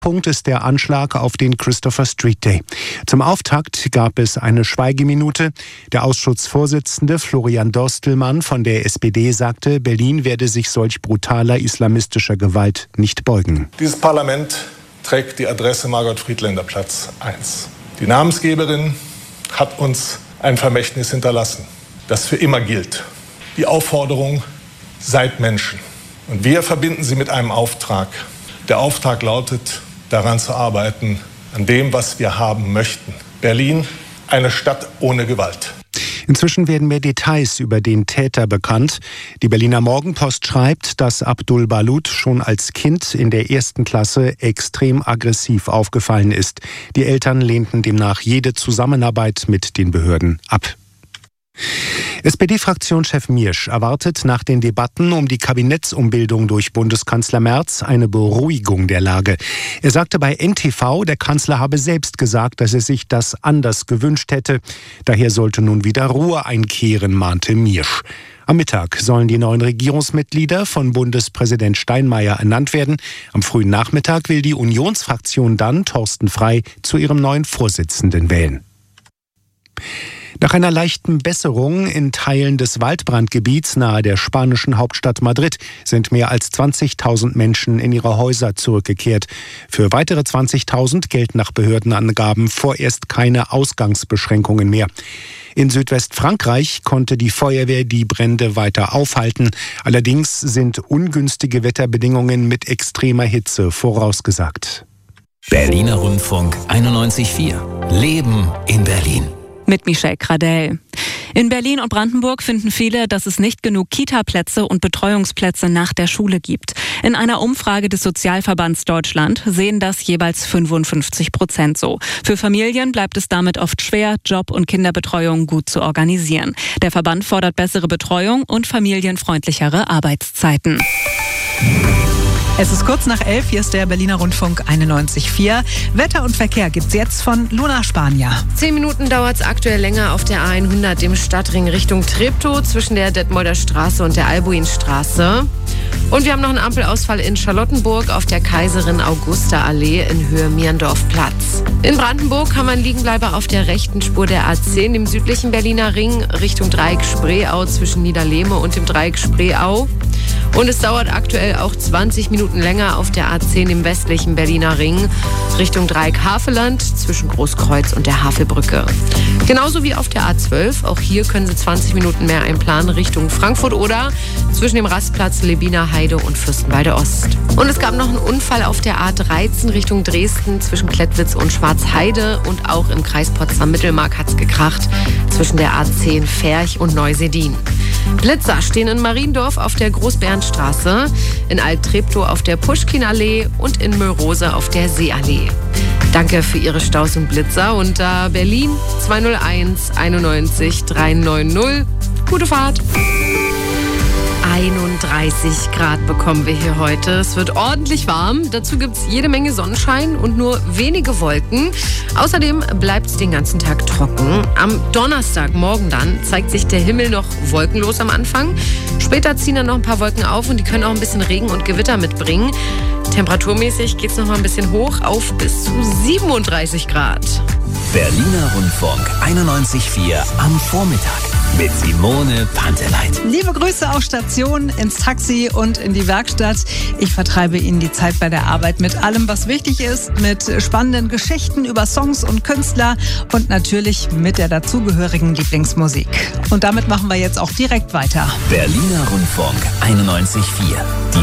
Punkt ist der Anschlag auf den Christopher Street Day. Zum Auftakt gab es eine Schweigeminute. Der Ausschussvorsitzende Florian Dorstelmann von der SPD sagte, Berlin werde sich solch brutaler islamistischer Gewalt nicht beugen. Dieses Parlament trägt die Adresse Margot-Friedländer-Platz 1. Die Namensgeberin hat uns ein Vermächtnis hinterlassen, das für immer gilt. Die Aufforderung, seid Menschen. Und wir verbinden sie mit einem Auftrag. Der Auftrag lautet, daran zu arbeiten, an dem, was wir haben möchten. Berlin, eine Stadt ohne Gewalt. Inzwischen werden mehr Details über den Täter bekannt. Die Berliner Morgenpost schreibt, dass Abdul Balut schon als Kind in der 1. Klasse extrem aggressiv aufgefallen ist. Die Eltern lehnten demnach jede Zusammenarbeit mit den Behörden ab. SPD-Fraktionschef Miersch erwartet nach den Debatten um die Kabinettsumbildung durch Bundeskanzler Merz eine Beruhigung der Lage. Er sagte bei NTV, der Kanzler habe selbst gesagt, dass er sich das anders gewünscht hätte. Daher sollte nun wieder Ruhe einkehren, mahnte Miersch. Am Mittag sollen die neuen Regierungsmitglieder von Bundespräsident Steinmeier ernannt werden. Am frühen Nachmittag will die Unionsfraktion dann Thorsten Frey zu ihrem neuen Vorsitzenden wählen. Nach einer leichten Besserung in Teilen des Waldbrandgebiets nahe der spanischen Hauptstadt Madrid sind mehr als 20.000 Menschen in ihre Häuser zurückgekehrt. Für weitere 20.000 gelten nach Behördenangaben vorerst keine Ausgangsbeschränkungen mehr. In Südwestfrankreich konnte die Feuerwehr die Brände weiter aufhalten. Allerdings sind ungünstige Wetterbedingungen mit extremer Hitze vorausgesagt. Berliner Rundfunk 91.4. Leben in Berlin. Mit Michelle Gradell. In Berlin und Brandenburg finden viele, dass es nicht genug Kita-Plätze und Betreuungsplätze nach der Schule gibt. In einer Umfrage des Sozialverbands Deutschland sehen das jeweils 55% so. Für Familien bleibt es damit oft schwer, Job- und Kinderbetreuung gut zu organisieren. Der Verband fordert bessere Betreuung und familienfreundlichere Arbeitszeiten. Es ist kurz nach 11, hier ist der Berliner Rundfunk 91.4. Wetter und Verkehr gibt's jetzt von Luna Spanier. 10 Minuten dauert es aktuell länger auf der A100 im Stadtring Richtung Treptow zwischen der Detmolder Straße und der Albuinstraße. Und wir haben noch einen Ampelausfall in Charlottenburg auf der Kaiserin-Augusta-Allee in Höhe Mierendorf-Platz. In Brandenburg haben wir einen Liegenbleiber auf der rechten Spur der A10 im südlichen Berliner Ring Richtung Dreieck Spreeau zwischen Niederlehme und dem Dreieck Spreeau. Und es dauert aktuell auch 20 Minuten länger auf der A10 im westlichen Berliner Ring Richtung Dreieck Havelland zwischen Großkreuz und der Havelbrücke. Genauso wie auf der A12, auch hier können Sie 20 Minuten mehr einplanen Richtung Frankfurt oder zwischen dem Rastplatz Lebiner Heide und Fürstenwalde Ost. Und es gab noch einen Unfall auf der A13 Richtung Dresden zwischen Klettwitz und Schwarzheide und auch im Kreis Potsdam-Mittelmark hat es gekracht zwischen der A10 Ferch und Neusedin. Blitzer stehen in Mariendorf auf der Großbärenstraße, in Alt-Treptow auf der Puschkinallee und in Möllrose auf der Seeallee. Danke für Ihre Staus und Blitzer unter Berlin 201 91 390. Gute Fahrt! 31 Grad bekommen wir hier heute. Es wird ordentlich warm. Dazu gibt es jede Menge Sonnenschein und nur wenige Wolken. Außerdem bleibt es den ganzen Tag trocken. Am Donnerstagmorgen dann zeigt sich der Himmel noch wolkenlos am Anfang. Später ziehen dann noch ein paar Wolken auf und die können auch ein bisschen Regen und Gewitter mitbringen. Temperaturmäßig geht es noch mal ein bisschen hoch auf bis zu 37 Grad. Berliner Rundfunk 91.4 am Vormittag mit Simone Panteleit. Liebe Grüße auf Station, ins Taxi und in die Werkstatt. Ich vertreibe Ihnen die Zeit bei der Arbeit mit allem, was wichtig ist, mit spannenden Geschichten über Songs und Künstler und natürlich mit der dazugehörigen Lieblingsmusik. Und damit machen wir jetzt auch direkt weiter. Berliner Rundfunk 91.4.